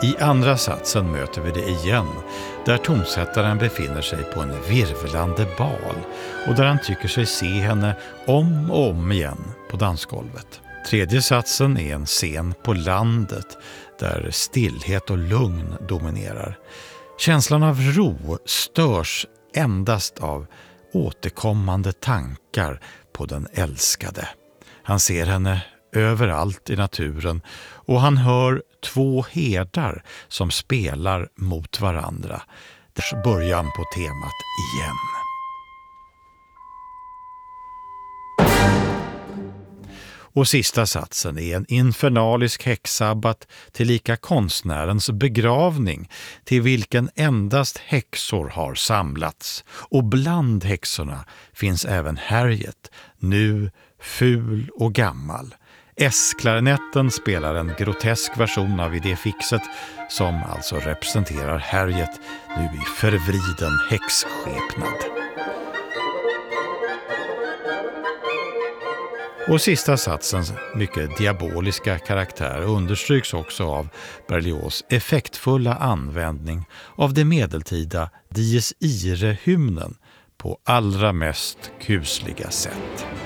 I andra satsen möter vi det igen, där tonsättaren befinner sig på en virvlande bal och där han tycker sig se henne om och om igen på dansgolvet. Tredje satsen är en scen på landet där stillhet och lugn dominerar. Känslan av ro störs endast av återkommande tankar på den älskade. Han ser henne överallt i naturen och han hör två herdar som spelar mot varandra. Det är början på temat igen. Och sista satsen är en infernalisk häxsabbat tillika konstnärens begravning till vilken endast häxor har samlats. Och bland häxorna finns även Harriet, nu ful och gammal. S-klarinetten spelar en grotesk version av idéfixet som alltså representerar Harriet nu i förvriden häxskepnad. Och sista satsens mycket diaboliska karaktär understryks också av Berlioz effektfulla användning av det medeltida Dies Irae-hymnen på allra mest kusliga sätt.